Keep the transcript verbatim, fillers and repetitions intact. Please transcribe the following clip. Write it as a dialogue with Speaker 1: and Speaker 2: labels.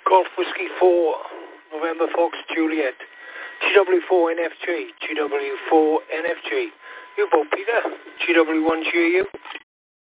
Speaker 1: Golf Whiskey four, November Fox Juliet, G W four N F G, G W four N F G. You vote Peter, G W one G U.